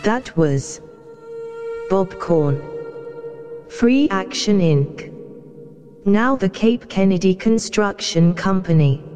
That was Bob Korn. Free Action Inc. Now the Cape Kennedy Construction Company.